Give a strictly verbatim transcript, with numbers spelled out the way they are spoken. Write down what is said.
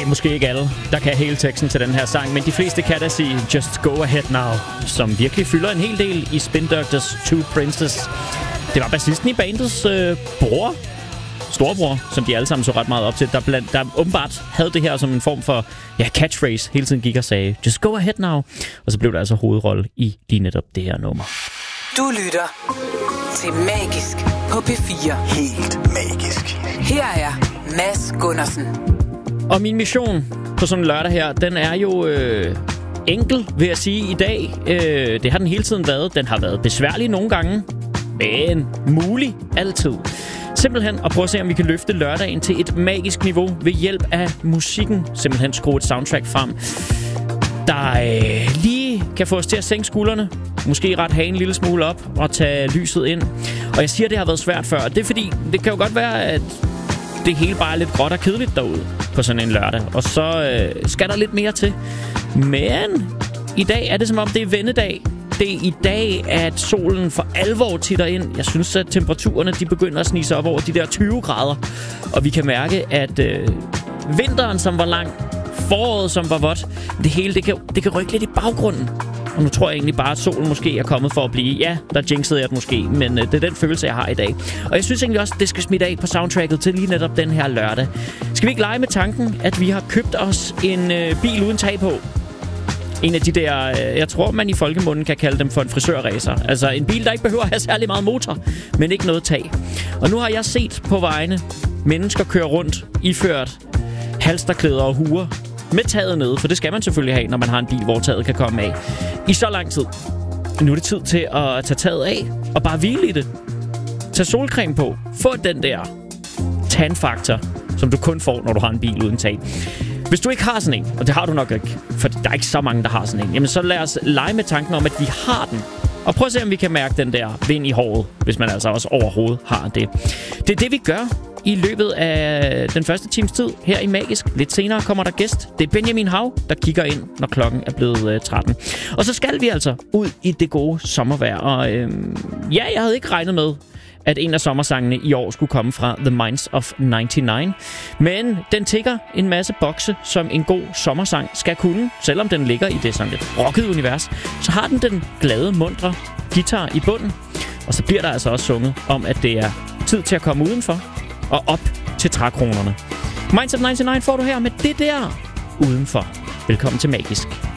Det er måske ikke alle, der kan hele teksten til den her sang, men de fleste kan da sige Just Go Ahead Now, som virkelig fylder en hel del i Spin Doctors Two Princes. Det var bassisten i bandets øh, bror, storebror, som de alle sammen så ret meget op til, der, blandt, der åbenbart havde det her som en form for ja, catchphrase, hele tiden gik og sagde Just Go Ahead Now, og så blev der altså hovedrolle i lige netop det her nummer. Du lytter til Magisk på P fire. Helt magisk. Her er Mads Gundersen. Og min mission på sådan en lørdag her, den er jo øh, enkel, vil jeg sige, i dag. Øh, det har den hele tiden været. Den har været besværlig nogle gange, men mulig altid. Simpelthen at prøve at se, om vi kan løfte lørdagen til et magisk niveau ved hjælp af musikken. Simpelthen skrue et soundtrack frem, der øh, lige kan få os til at sænke skuldrene. Måske ret have en lille smule op og tage lyset ind. Og jeg siger, at det har været svært før. Det er fordi, det kan jo godt være, at det hele bare er lidt gråt og kedeligt derude på sådan en lørdag. Og så øh, skal der lidt mere til. Men i dag er det som om, det er vendedag. Det er i dag, at solen for alvor titter ind. Jeg synes, at temperaturerne de begynder at snige sig op over de der tyve grader. Og vi kan mærke, at øh, vinteren, som var lang, foråret, som var vådt, det hele det kan, det kan rykke lidt i baggrunden. Og nu tror jeg egentlig bare, at solen måske er kommet for at blive. Ja, der jinxede jeg det måske, men øh, det er den følelse, jeg har i dag. Og jeg synes egentlig også, at det skal smitte af på soundtracket til lige netop den her lørdag. Skal vi ikke lege med tanken, at vi har købt os en øh, bil uden tag på? En af de der, øh, jeg tror, man i folkemunden kan kalde dem for en frisørracer. Altså en bil, der ikke behøver at have særlig meget motor, men ikke noget tag. Og nu har jeg set på vejene mennesker køre rundt, iført halsterklæder og huer, med taget nede, for det skal man selvfølgelig have, når man har en bil, hvor taget kan komme af. I så lang tid. Nu er det tid til at tage taget af, og bare hvile i det. Tag solcreme på. Få den der tan-faktor, som du kun får, når du har en bil uden tag. Hvis du ikke har sådan en, og det har du nok ikke, for der er ikke så mange, der har sådan en, jamen så lad os lege med tanken om, at vi har den. Og prøv at se, om vi kan mærke den der vind i håret, hvis man altså også overhovedet har det. Det er det, vi gør i løbet af den første times tid her i Magisk. Lidt senere kommer der gæst. Det er Benjamin Hav, der kigger ind, når klokken er blevet øh, tretten. Og så skal vi altså ud i det gode sommervejr. Og øh, ja, jeg havde ikke regnet med, at en af sommersangene i år skulle komme fra The Minds of nioghalvfems. Men den tikker en masse bokse, som en god sommersang skal kunne. Selvom den ligger i det sådan lidt rocket univers, så har den den glade, muntre guitar i bunden. Og så bliver der altså også sunget om, at det er tid til at komme udenfor og op til trækronerne. Minds of nioghalvfems får du her med det der udenfor. Velkommen til Magisk.